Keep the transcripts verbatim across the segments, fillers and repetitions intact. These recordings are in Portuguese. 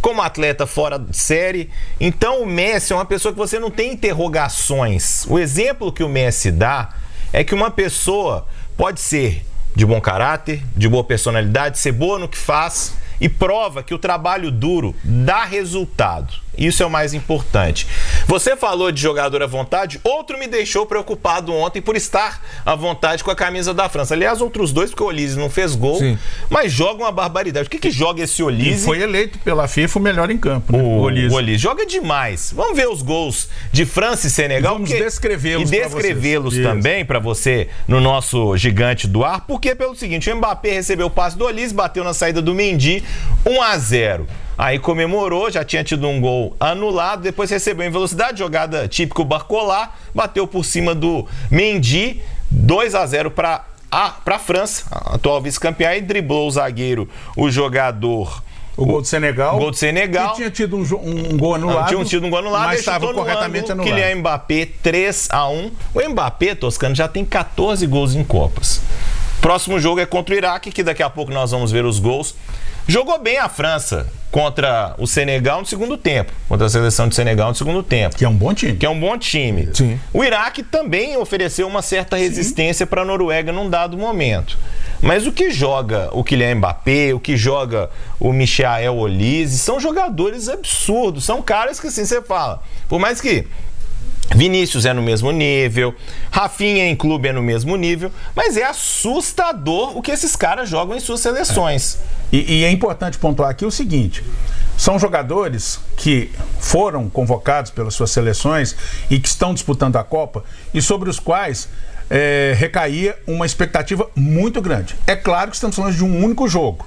como atleta fora de série. Então o Messi é uma pessoa que você não tem interrogações. O exemplo que o Messi dá é que uma pessoa pode ser de bom caráter, de boa personalidade, ser boa no que faz e prova que o trabalho duro dá resultado. Isso é o mais importante. Você falou de jogador à vontade, outro me deixou preocupado ontem por estar à vontade com a camisa da França. Aliás, outros dois, porque o Olise não fez gol, Sim. mas joga uma barbaridade. O que que joga esse Olise? E foi eleito pela FIFA o melhor em campo, né? O, o Olise. O Olise joga demais. Vamos ver os gols de França e Senegal. E vamos descrevê-los E descrevê-los também para você no nosso gigante do ar, porque pelo seguinte, o Mbappé recebeu o passe do Olise, bateu na saída do Mendy, um a zero. Aí comemorou, já tinha tido um gol anulado, depois recebeu em velocidade, jogada típico Barcola, bateu por cima do Mendy, dois a zero para a França, a atual vice-campeã, e driblou o zagueiro, o jogador... O gol do Senegal. O gol do Senegal. Que tinha tido um, um gol anulado. Não, tinha tido um gol anulado, mas estava corretamente anulado. Kylian Mbappé, três a um. O Mbappé, Toscano, já tem catorze gols em Copas. Próximo jogo é contra o Iraque, que daqui a pouco nós vamos ver os gols. Jogou bem a França contra o Senegal no segundo tempo. Contra a seleção de Senegal no segundo tempo. Que é um bom time. Que é um bom time. Sim. O Iraque também ofereceu uma certa resistência para a Noruega num dado momento. Mas o que joga o Kylian Mbappé, o que joga o Michael Olise, são jogadores absurdos. São caras que assim você fala. Por mais que Vinícius é no mesmo nível, Rafinha em clube é no mesmo nível, mas é assustador o que esses caras jogam em suas seleções. É. E, e é importante pontuar aqui o seguinte: são jogadores que foram convocados pelas suas seleções e que estão disputando a Copa e sobre os quais é, recaía uma expectativa muito grande. É claro que estamos falando de um único jogo,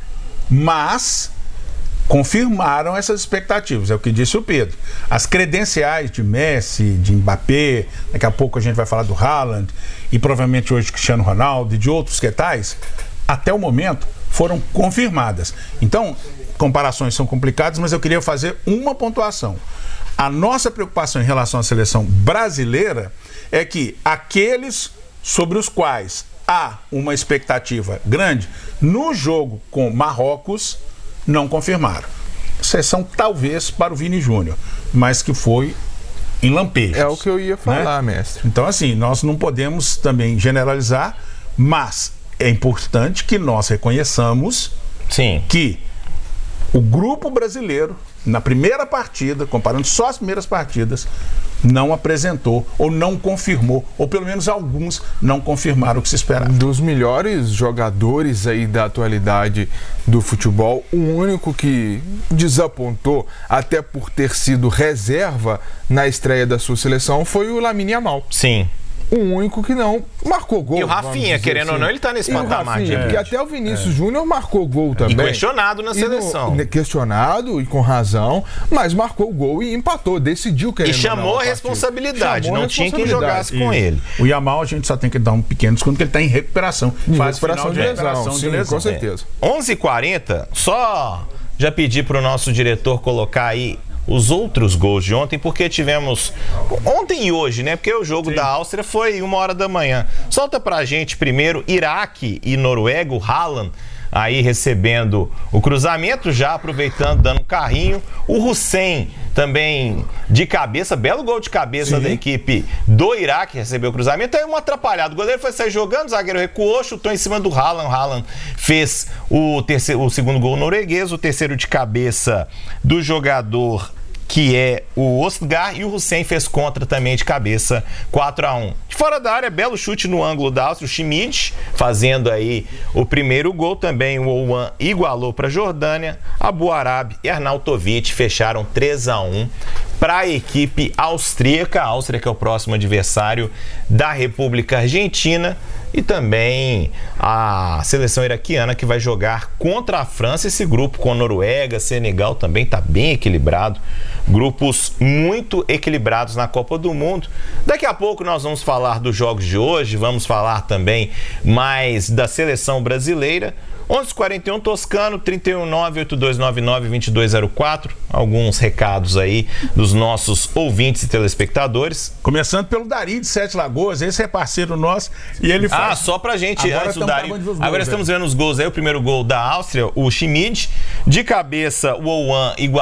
mas confirmaram essas expectativas, é o que disse o Pedro. As credenciais de Messi, de Mbappé, daqui a pouco a gente vai falar do Haaland e provavelmente hoje Cristiano Ronaldo e de outros que tais, até o momento foram confirmadas. Então, comparações são complicadas, mas eu queria fazer uma pontuação. A nossa preocupação em relação à seleção brasileira é que aqueles sobre os quais há uma expectativa grande, no jogo com Marrocos, não confirmaram. Exceção talvez para o Vini Júnior, mas que foi em lampejos. É o que eu ia falar, né, mestre. Então, assim, nós não podemos também generalizar, mas é importante que nós reconheçamos Sim. que o grupo brasileiro, na primeira partida, comparando só as primeiras partidas, não apresentou ou não confirmou, ou pelo menos alguns não confirmaram o que se esperava. Dos melhores jogadores aí da atualidade do futebol, o único que desapontou, até por ter sido reserva na estreia da sua seleção, foi o Lamine Yamal. Sim. O único que não marcou gol. E o Rafinha, querendo assim. ou não, ele tá nesse e patamar. Rafinha, de porque até o Vinícius é. Júnior marcou gol também. E questionado na e seleção. No, questionado e com razão, mas marcou o gol e empatou, decidiu querendo E chamou a responsabilidade, chamou não a tinha quem jogasse com ele. O Yamal, a gente só tem que dar um pequeno desconto, porque ele tá em recuperação. Em faz recuperação final de, de lesão, recuperação sim, de lesão. Com certeza. É. onze e quarenta, só já pedi pro nosso diretor colocar aí os outros gols de ontem, porque tivemos ontem e hoje, né? Porque o jogo Sim. da Áustria foi uma hora da manhã. Solta pra gente primeiro Iraque e Noruega, o Haaland aí recebendo o cruzamento, já aproveitando, dando um carrinho. O Hussein também de cabeça, belo gol de cabeça Sim. da equipe do Iraque, recebeu o cruzamento. Aí um atrapalhado, o goleiro foi sair jogando, o zagueiro recuou, chutou em cima do Haaland. O Haaland fez o, terceiro, o segundo gol norueguês, o terceiro de cabeça do jogador que é o Ostgar, e o Hussein fez contra também de cabeça, quatro a um. De fora da área, belo chute no ângulo da Áustria, o Schmid fazendo aí o primeiro gol, também o Ouan igualou para a Jordânia, Abu Arab e Arnautovic fecharam três a um para a equipe austríaca, a Áustria que é o próximo adversário da República Argentina, e também a seleção iraquiana que vai jogar contra a França. Esse grupo com a Noruega, Senegal também está bem equilibrado, grupos muito equilibrados na Copa do Mundo. Daqui a pouco nós vamos falar dos jogos de hoje, vamos falar também mais da seleção brasileira. onze e quarenta e um, Toscano, trinta e um, nove oito dois nove nove, dois dois zero quatro. Alguns recados aí dos nossos ouvintes e telespectadores. Começando pelo Dari de Sete Lagoas, esse é parceiro nosso e ele faz... Ah, só pra gente, agora antes do Dari. Gols, agora é. estamos vendo os gols aí, o primeiro gol da Áustria, o Schmid, de cabeça o Ouan igual